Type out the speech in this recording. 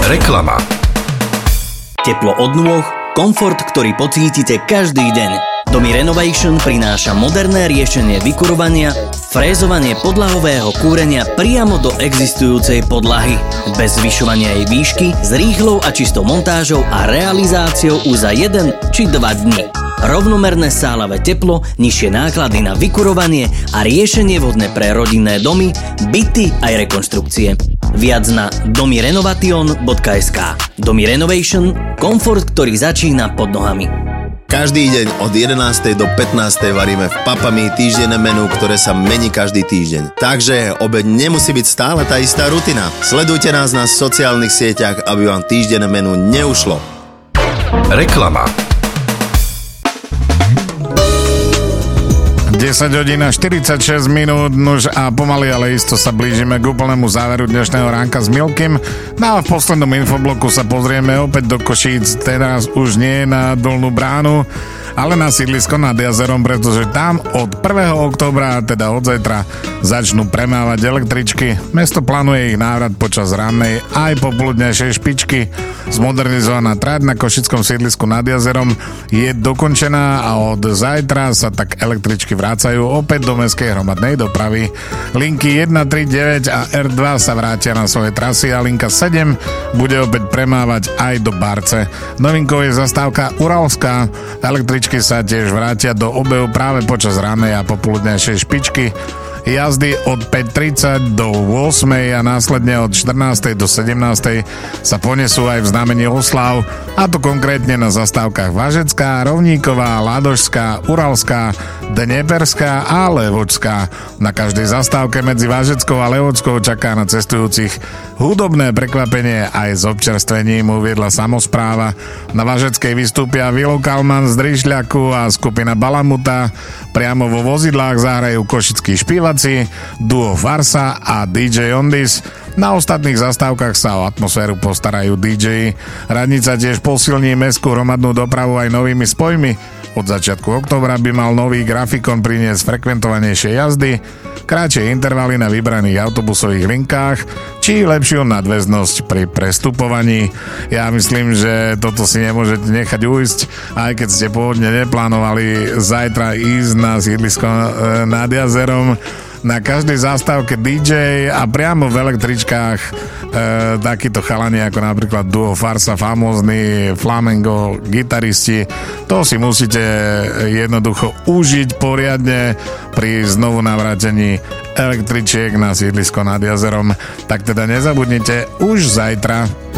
Reklama. Teplo od nôh, komfort, ktorý pocítite každý deň. Domy Renovation prináša moderné riešenie vykurovania, frézovanie podlahového kúrenia priamo do existujúcej podlahy. Bez zvyšovania jej výšky, s rýchlou a čistou montážou a realizáciou už za 1 či 2 dni. Rovnomerné sálavé teplo, nižšie náklady na vykurovanie a riešenie vhodné pre rodinné domy, byty aj rekonštrukcie. Viac na domirenovation.sk. Domy Renovation, komfort, ktorý začína pod nohami. Každý deň od 11. do 15. varíme v Papami týždenné menu, ktoré sa mení každý týždeň. Takže obeď nemusí byť stále tá istá rutina. Sledujte nás na sociálnych sieťach, aby vám týždenné menu neušlo. Reklama. 10 hodín a 46 minút, nuž a pomaly, ale isto sa blížime k úplnému záveru dnešného ránka s Milkym. No a v poslednom infobloku sa pozrieme opäť do Košíc, teraz už nie na Dolnú bránu, ale na sídlisko nad jazerom, pretože tam od 1. októbra, teda od zajtra, začnú premávať električky. Mesto plánuje ich návrat počas rannej aj popoludnejšej špičky. Zmodernizovaná trať na košickom sídlisku nad jazerom je dokončená a od zajtra sa tak električky vracajú opäť do mestskej hromadnej dopravy. Linky 1, 3, 9 a R2 sa vrátia na svoje trasy a linka 7 bude opäť premávať aj do Barce. Novinkou je zastávka Uralská. Električky sa tiež vrátia do obehu práve počas rannej a popoludnejšej špičky. Jazdy od 5:30 do 8 a následne od 14. do 17. sa ponesú aj v znamení oslav, a to konkrétne na zastávkach Vážecká, Rovníková, Ládožská, Uralská, Dnieperská a Levočská. Na každej zastávke medzi Vážeckou a Levočkou čaká na cestujúcich hudobné prekvapenie aj s občerstvením, uviedla samospráva. Na Vážeckej vystúpia Vilo Kalman z Drišľaku a skupina Balamuta. Priamo vo vozidlách zahrajú košickí špívaci, duo Farsa a DJ Ondis. Na ostatných zastávkach sa o atmosféru postarajú DJ. Radnica tiež posilní mestskú hromadnú dopravu aj novými spojmi. Od začiatku októbra by mal nový grafikon priniesť frekventovanejšie jazdy, kratšie intervaly na vybraných autobusových linkách či lepšiu nadväznosť pri prestupovaní. Ja myslím, že toto si nemôžete nechať ujsť, aj keď ste pôvodne neplánovali zajtra ísť na sídlisko nad jazerom. Na každej zastávke DJ a priamo v električkách takíto chalani ako napríklad duo Farsa, famózny flamengo gitaristi. To si musíte jednoducho užiť poriadne pri znovu navrátení električiek na sídlisko nad jazerom. Tak teda nezabudnite už zajtra.